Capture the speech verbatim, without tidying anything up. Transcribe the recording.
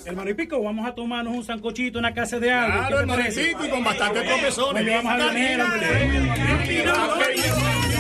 Hermano y pico, vamos a tomarnos un sancochito, una casa de algo. Claro, hermanecito, y con bastante tropezones. Vamos a